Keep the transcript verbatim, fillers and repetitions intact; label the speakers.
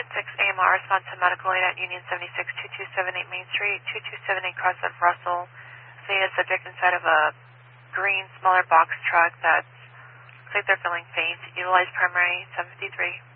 Speaker 1: six A M R, response to medical aid at Union seventy-six, two two seven eight Main Street, two two seven eight Cross of Russell. See a subject inside of a green, smaller box truck that's looks like they're feeling faint. Utilize primary seven fifty-three.